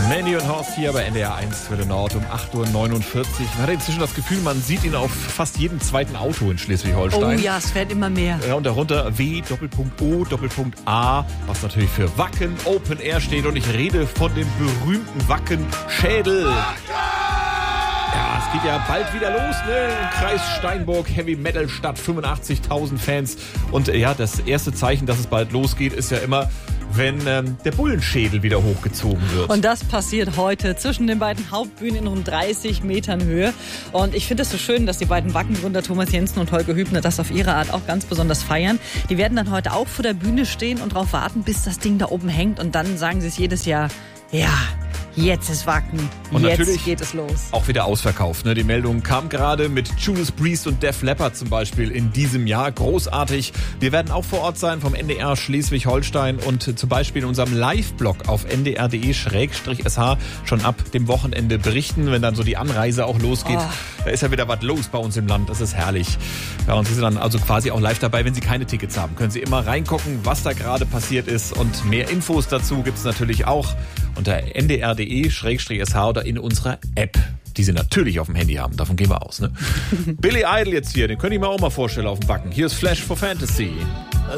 Mandy und Horst hier bei NDR 1 für den Nord um 8.49 Uhr. Man hat inzwischen das Gefühl, man sieht ihn auf fast jedem zweiten Auto in Schleswig-Holstein. Oh ja, es werden immer mehr. Ja, und darunter W.O.A, was natürlich für Wacken Open Air steht. Und ich rede von dem berühmten Wacken-Schädel. Ja, es geht ja bald wieder los, ne? Im Kreis Steinburg, Heavy Metal Stadt, 85.000 Fans. Und ja, das erste Zeichen, dass es bald losgeht, ist ja immer, wenn der Bullenschädel wieder hochgezogen wird. Und das passiert heute zwischen den beiden Hauptbühnen in rund 30 Metern Höhe. Und ich finde es so schön, dass die beiden Wackengründer Thomas Jensen und Holger Hübner das auf ihre Art auch ganz besonders feiern. Die werden dann heute auch vor der Bühne stehen und darauf warten, bis das Ding da oben hängt. Und dann sagen sie es jedes Jahr, ja, jetzt ist Wacken, und jetzt geht es los. Auch wieder ausverkauft. Ne? Die Meldung kam gerade mit Judas Priest und Def Leppard zum Beispiel in diesem Jahr. Großartig. Wir werden auch vor Ort sein vom NDR Schleswig-Holstein und zum Beispiel in unserem Live-Blog auf ndr.de/sh schon ab dem Wochenende berichten, wenn dann so die Anreise auch losgeht. Da ist ja wieder was los bei uns im Land. Das ist herrlich. Ja, und Sie sind dann also quasi auch live dabei. Wenn Sie keine Tickets haben, können Sie immer reingucken, was da gerade passiert ist. Und mehr Infos dazu gibt es natürlich auch unter ndr.de/sh oder in unserer App, die Sie natürlich auf dem Handy haben. Davon gehen wir aus. Ne? Billy Idol jetzt hier, den könnte ich mir auch mal vorstellen auf dem Backen. Hier ist Flash for Fantasy.